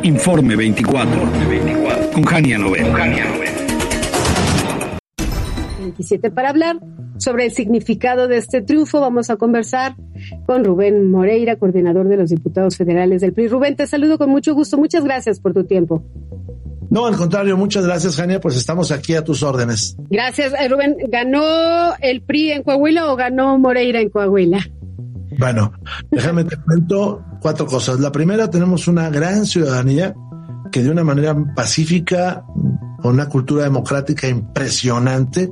Informe 24. Con Jania Novel. 27 para hablar sobre el significado de este triunfo. Vamos a conversar con Rubén Moreira, coordinador de los diputados federales del PRI. Rubén, te saludo con mucho gusto. Muchas gracias por tu tiempo. No, al contrario, muchas gracias, Jania, pues estamos aquí a tus órdenes. Gracias, Rubén. ¿Ganó el PRI en Coahuila o ganó Moreira en Coahuila? Bueno, déjame te cuento 4 cosas. La primera, tenemos una gran ciudadanía que de una manera pacífica, con una cultura democrática impresionante,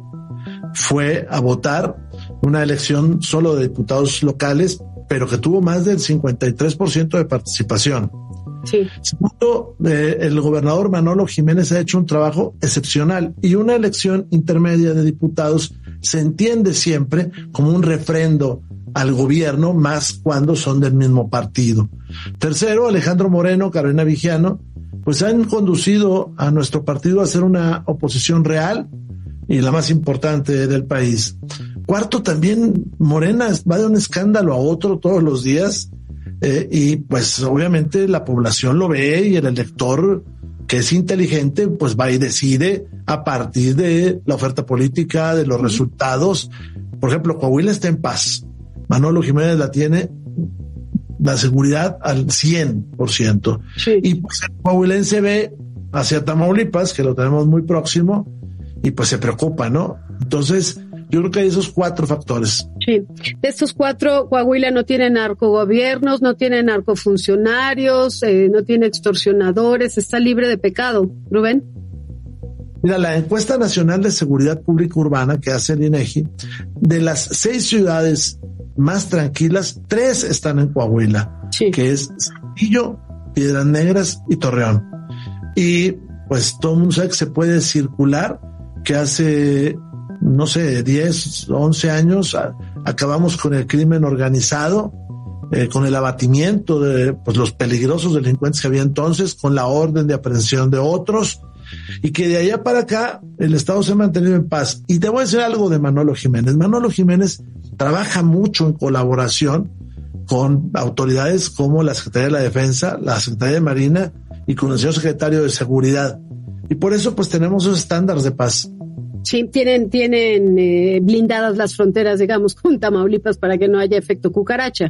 fue a votar una elección solo de diputados locales, pero que tuvo más del 53% de participación. Sí. Segundo, el gobernador Manolo Jiménez ha hecho un trabajo excepcional y una elección intermedia de diputados se entiende siempre como un refrendo al gobierno, más cuando son del mismo partido. Tercero, Alejandro Moreno, Carolina Vigiano, pues han conducido a nuestro partido a hacer una oposición real y la más importante del país. Cuarto, también Morena va de un escándalo a otro todos los días, y pues obviamente la población lo ve y el elector que es inteligente pues va y decide a partir de la oferta política, de los resultados. Por ejemplo, Coahuila está en paz. Manolo Jiménez la tiene la seguridad al 100%. Sí. Y pues el coahuilense ve hacia Tamaulipas, que lo tenemos muy próximo, y pues se preocupa, ¿no? Entonces, yo creo que hay esos 4 factores. Sí. De estos 4, Coahuila no tiene narcogobiernos, no tiene narcofuncionarios, no tiene extorsionadores, está libre de pecado. Rubén. Mira, la encuesta nacional de seguridad pública urbana que hace el INEGI, de las 6 ciudades más tranquilas, 3 están en Coahuila, sí, que es Saltillo, Piedras Negras y Torreón. Y pues todo el mundo sabe que se puede circular, que hace, no sé, 10, 11 años acabamos con el crimen organizado, con el abatimiento de pues los peligrosos delincuentes que había entonces, con la orden de aprehensión de otros, y que de allá para acá el Estado se ha mantenido en paz. Y te voy a decir algo de Manolo Jiménez. Manolo Jiménez trabaja mucho en colaboración con autoridades como la Secretaría de la Defensa, la Secretaría de Marina y con el señor secretario de Seguridad. Y por eso pues tenemos esos estándares de paz. Sí, tienen blindadas las fronteras, digamos, con Tamaulipas para que no haya efecto cucaracha.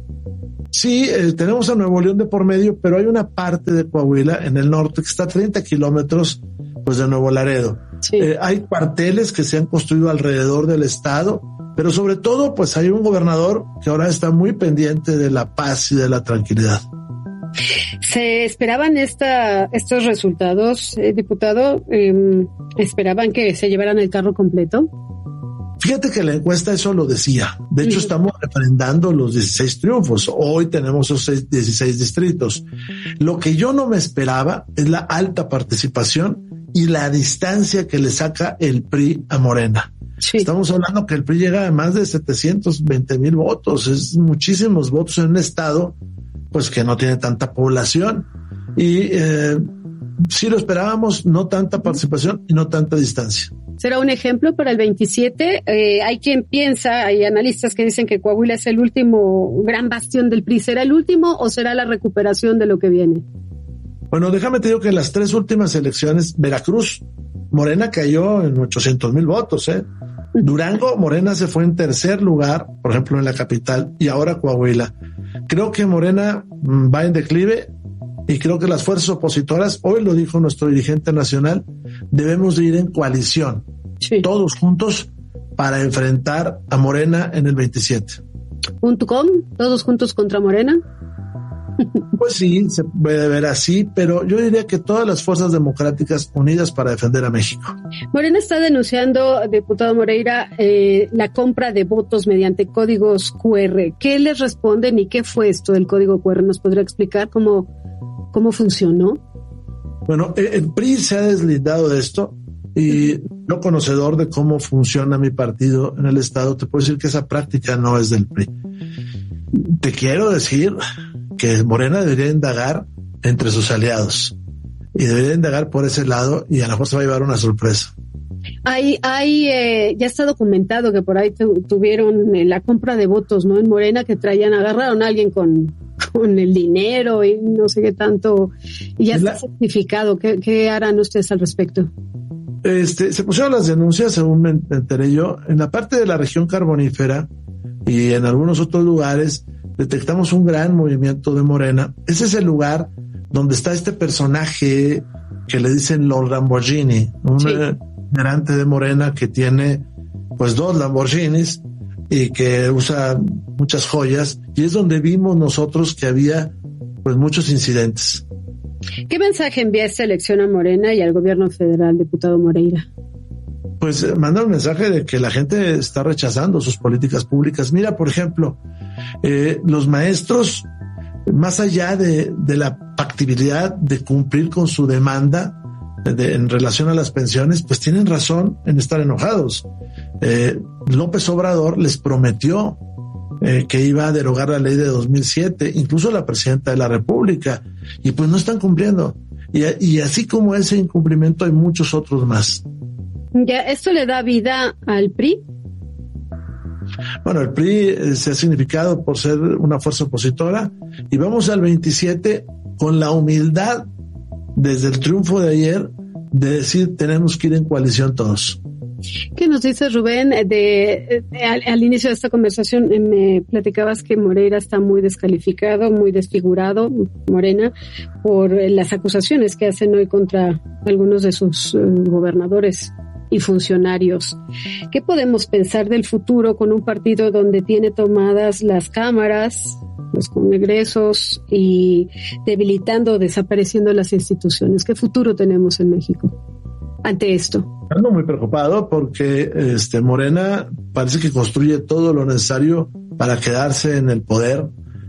Sí, tenemos a Nuevo León de por medio, pero hay una parte de Coahuila en el norte que está a 30 kilómetros pues de Nuevo Laredo. Sí. Hay cuarteles que se han construido alrededor del estado, pero sobre todo pues hay un gobernador que ahora está muy pendiente de la paz y de la tranquilidad. ¿Se esperaban estos resultados, diputado? ¿Esperaban que se llevaran el carro completo? Fíjate que la encuesta eso lo decía. De hecho, estamos refrendando los 16 triunfos. Hoy tenemos esos 16 distritos. Lo que yo no me esperaba es la alta participación y la distancia que le saca el PRI a Morena. Sí. Estamos hablando que el PRI llega a más de 720,000 votos. Es muchísimos votos en un estado pues que no tiene tanta población. Y sí lo esperábamos, no tanta participación y no tanta distancia. ¿Será un ejemplo para el 27? Hay quien piensa, hay analistas que dicen que Coahuila es el último gran bastión del PRI. ¿Será el último o será la recuperación de lo que viene? Bueno, déjame te digo que en las 3 últimas elecciones, Veracruz, Morena cayó en 800,000 votos, Durango, Morena se fue en tercer lugar, por ejemplo, en la capital, y ahora Coahuila. Creo que Morena va en declive y creo que las fuerzas opositoras, hoy lo dijo nuestro dirigente nacional, debemos de ir en coalición, sí, todos juntos para enfrentar a Morena en el 27. ¿.com? ¿Todos juntos contra Morena? Pues sí, se puede ver así, pero yo diría que todas las fuerzas democráticas unidas para defender a México. Morena está denunciando, diputado Moreira, la compra de votos mediante códigos QR. ¿Qué les responden y qué fue esto del código QR? ¿Nos podría explicar cómo funcionó? Bueno, el PRI se ha deslindado de esto y no conocedor de cómo funciona mi partido en el estado, te puedo decir que esa práctica no es del PRI. Te quiero decir que Morena debería indagar entre sus aliados y debería indagar por ese lado y a lo mejor se va a llevar una sorpresa. Ya está documentado que por ahí tuvieron la compra de votos, ¿no? En Morena, que agarraron a alguien con con el dinero y no sé qué tanto, y ya está certificado. ¿Qué harán ustedes al respecto? Se pusieron las denuncias, según me enteré yo, en la parte de la región carbonífera y en algunos otros lugares detectamos un gran movimiento de Morena. Ese es el lugar donde está este personaje que le dicen Lord Lamborghini, un gerente de Morena que tiene pues 2 Lamborghinis y que usa muchas joyas, y es donde vimos nosotros que había pues muchos incidentes. ¿Qué mensaje envía esta elección a Morena y al gobierno federal, diputado Moreira? Pues manda un mensaje de que la gente está rechazando sus políticas públicas. Mira, por ejemplo, los maestros, más allá de la factibilidad de cumplir con su demanda en relación a las pensiones, pues tienen razón en estar enojados. López Obrador les prometió que iba a derogar la ley de 2007, incluso la presidenta de la República, y pues no están cumpliendo. Y así como ese incumplimiento hay muchos otros más. Ya, ¿esto le da vida al PRI? Bueno, el PRI se ha significado por ser una fuerza opositora, y vamos al 27 con la humildad desde el triunfo de ayer de decir tenemos que ir en coalición todos. ¿Qué nos dices, Rubén? Al inicio de esta conversación me platicabas que Moreira está muy descalificado, muy desfigurado, Morena, por las acusaciones que hacen hoy contra algunos de sus gobernadores y funcionarios. ¿Qué podemos pensar del futuro con un partido donde tiene tomadas las cámaras, los congresos y debilitando, desapareciendo las instituciones? ¿Qué futuro tenemos en México ante esto? Ando muy preocupado porque Morena parece que construye todo lo necesario para quedarse en el poder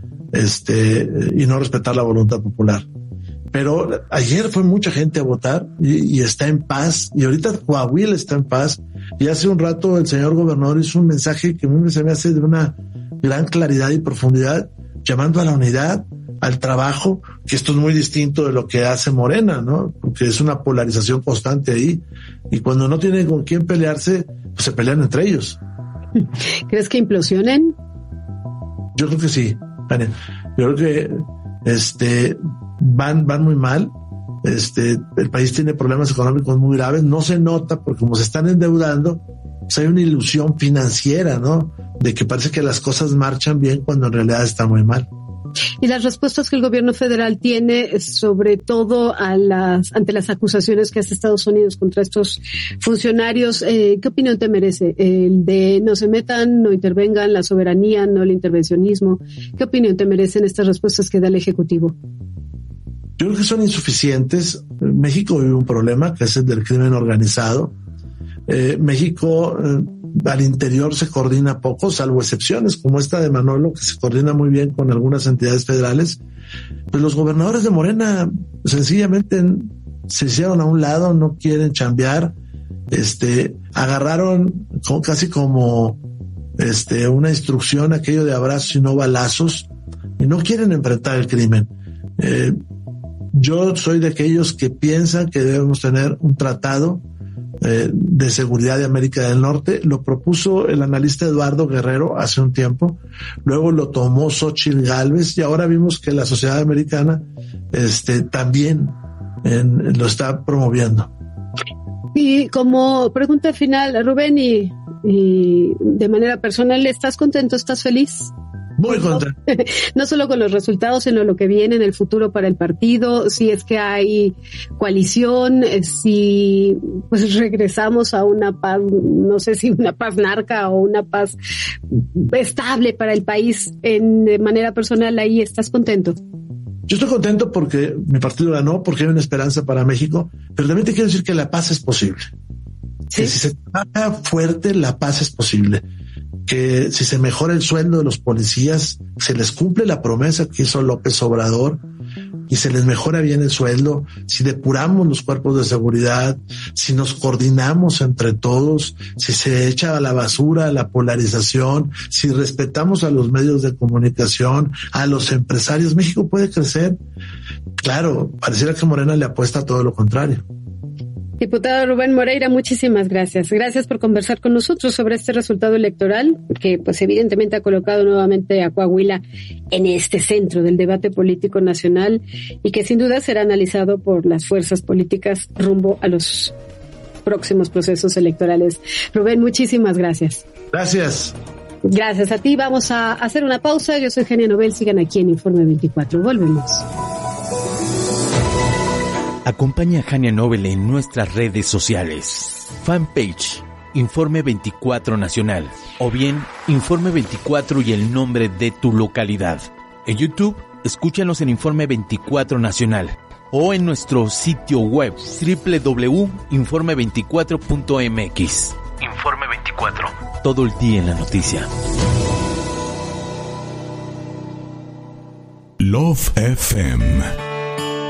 y no respetar la voluntad popular. Pero ayer fue mucha gente a votar y está en paz, y ahorita Coahuila está en paz, y hace un rato el señor gobernador hizo un mensaje que a mí se me hace de una gran claridad y profundidad, llamando a la unidad, al trabajo, que esto es muy distinto de lo que hace Morena, ¿no? Porque es una polarización constante ahí, y cuando no tienen con quién pelearse, pues se pelean entre ellos. ¿Crees que implosionen? Yo creo que sí, Tania. Yo creo que van muy mal. El país tiene problemas económicos muy graves, no se nota porque como se están endeudando, pues hay una ilusión financiera, ¿no? De que parece que las cosas marchan bien cuando en realidad está muy mal. Y las respuestas que el gobierno federal tiene, sobre todo ante las acusaciones que hace Estados Unidos contra estos funcionarios, ¿qué opinión te merece? El de no se metan, no intervengan, la soberanía, no el intervencionismo. ¿Qué opinión te merecen estas respuestas que da el Ejecutivo? Yo creo que son insuficientes. México vive un problema que es el del crimen organizado. México al interior se coordina poco, salvo excepciones como esta de Manolo, que se coordina muy bien con algunas entidades federales. Pues los gobernadores de Morena sencillamente se hicieron a un lado, no quieren chambear, agarraron casi como una instrucción, aquello de abrazos y no balazos, y no quieren enfrentar el crimen. Yo soy de aquellos que piensan que debemos tener un tratado de seguridad de América del Norte. Lo propuso el analista Eduardo Guerrero hace un tiempo, luego lo tomó Xóchitl Gálvez, y ahora vimos que la sociedad americana también lo está promoviendo. Y como pregunta final, Rubén, y de manera personal, ¿estás contento? ¿Estás feliz? Muy contento. No solo con los resultados, sino lo que viene en el futuro para el partido, si es que hay coalición, si pues regresamos a una paz, no sé si una paz narca o una paz estable para el país. De manera personal, ahí estás contento. Yo estoy contento porque mi partido ganó, porque hay una esperanza para México, pero también te quiero decir que la paz es posible. ¿Sí? Que si se trabaja fuerte, la paz es posible. Que si se mejora el sueldo de los policías, se les cumple la promesa que hizo López Obrador y se les mejora bien el sueldo, si depuramos los cuerpos de seguridad, si nos coordinamos entre todos, si se echa a la basura la polarización, si respetamos a los medios de comunicación, a los empresarios, México puede crecer. Claro, pareciera que Morena le apuesta a todo lo contrario. Diputado Rubén Moreira, muchísimas gracias. Gracias por conversar con nosotros sobre este resultado electoral que pues evidentemente ha colocado nuevamente a Coahuila en este centro del debate político nacional y que sin duda será analizado por las fuerzas políticas rumbo a los próximos procesos electorales. Rubén, muchísimas gracias. Gracias. Gracias a ti. Vamos a hacer una pausa. Yo soy Genia Nobel. Sigan aquí en Informe 24. Volvemos. Acompaña a Jania Nobel en nuestras redes sociales. Fanpage, Informe 24 Nacional. O bien, Informe 24 y el nombre de tu localidad. En YouTube, escúchanos en Informe 24 Nacional. O en nuestro sitio web, www.informe24.mx. Informe 24. Todo el día en la noticia. Love FM